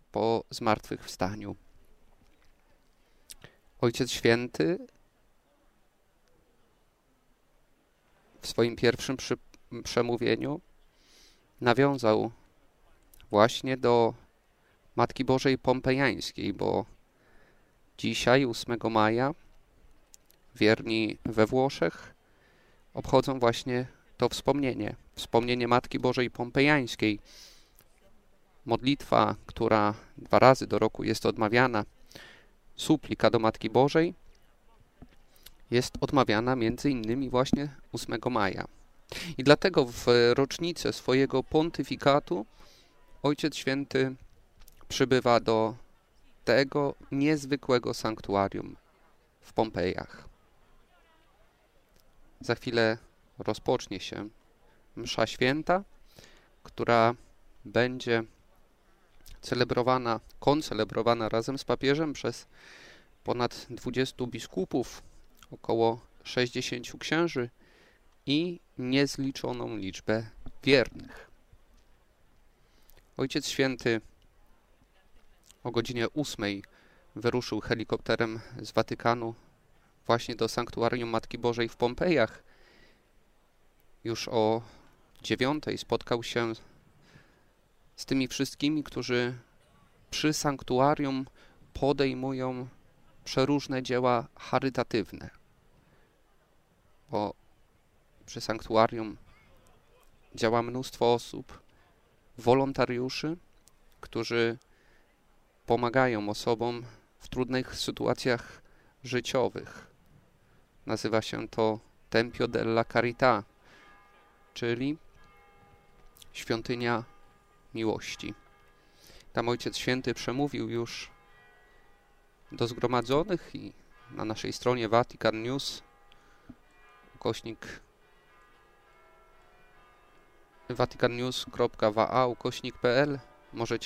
po zmartwychwstaniu. Ojciec Święty w swoim pierwszym przemówieniu nawiązał właśnie do Matki Bożej Pompejańskiej, bo dzisiaj, 8 maja, wierni we Włoszech obchodzą właśnie to wspomnienie Matki Bożej Pompejańskiej. Modlitwa, która 2 razy do roku jest odmawiana, suplika do Matki Bożej, jest odmawiana między innymi właśnie 8 maja. I dlatego w rocznicę swojego pontyfikatu Ojciec Święty przybywa do tego niezwykłego sanktuarium w Pompejach. Za chwilę rozpocznie się msza święta, która będzie koncelebrowana razem z papieżem przez ponad 20 biskupów, około 60 księży i niezliczoną liczbę wiernych. Ojciec Święty o godzinie 8 wyruszył helikopterem z Watykanu właśnie do sanktuarium Matki Bożej w Pompejach. Już o 9 spotkał się z tymi wszystkimi, którzy przy sanktuarium podejmują przeróżne dzieła charytatywne. Bo przy sanktuarium działa mnóstwo osób, wolontariuszy, którzy pomagają osobom w trudnych sytuacjach życiowych. Nazywa się to Tempio della Carità, czyli świątynia miłości. Tam Ojciec Święty przemówił już do zgromadzonych i na naszej stronie Vatican News vaticannews.va/pl możecie